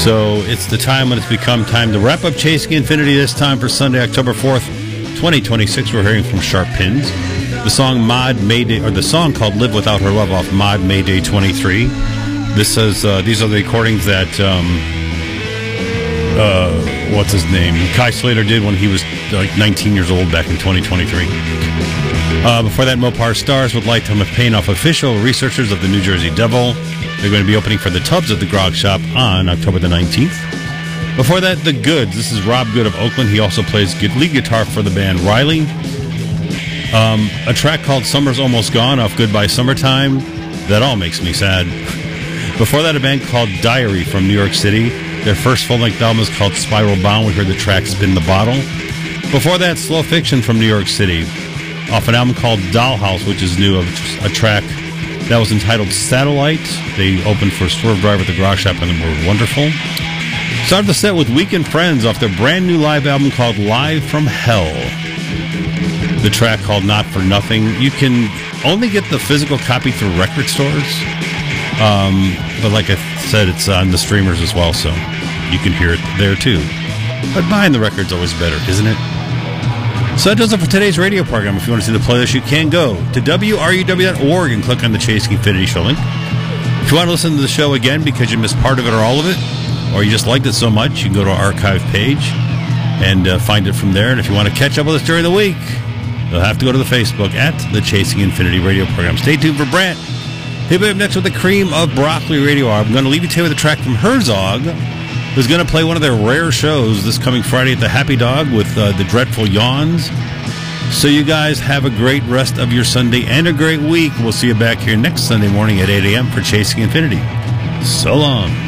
So it's the time when it's become time to wrap up Chasing Infinity, this time for Sunday, October 4th, 2026. We're hearing from Sharp Pins. The song Mod Mayday, or the song called Live Without Her Love off Mod Mayday 23. This is, these are the recordings that, what's his name? Kai Slater did when he was like 19 years old back in 2023. Before that, Mopar Stars with Lifetime of Pain off Official, researchers of the New Jersey Devil. They're going to be opening for the Tubbs at the Grog Shop on October the 19th. Before that, The Goods. This is Rob Good of Oakland. He also plays lead guitar for the band Riley. A track called Summer's Almost Gone off Goodbye Summertime. That all makes me sad. Before that, a band called Diary from New York City. Their first full-length album is called Spiral Bound. We heard the track Spin the Bottle. Before that, Slow Fiction from New York City. Off an album called Dollhouse, which is new, a track that was entitled Satellite. They opened for Swerve Drive at the Grog Shop and were wonderful. Started the set with Weekend Friends off their brand new live album called Live from Hell. The track called Not for Nothing. You can only get the physical copy through record stores. But like I said, it's on the streamers as well, so you can hear it there too. But buying the record's always better, isn't it? So that does it for today's radio program. If you want to see the playlist, you can go to WRUW.org and click on the Chasing Infinity show link. If you want to listen to the show again because you missed part of it or all of it, or you just liked it so much, you can go to our archive page and find it from there. And if you want to catch up with us during the week, you'll have to go to the Facebook at the Chasing Infinity radio program. Stay tuned for Brant. He'll be up next with the Cream of Broccoli radio hour. I'm going to leave you today with a track from Herzog, who's going to play one of their rare shows this coming Friday at the Happy Dog with the Dreadful Yawns. So you guys have a great rest of your Sunday and a great week. We'll see you back here next Sunday morning at 8 a.m. for Chasing Infinity. So long.